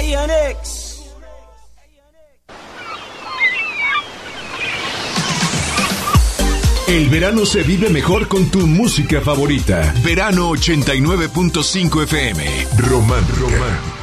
El verano se vive mejor con tu música favorita. Verano 89.5 FM. Romántica.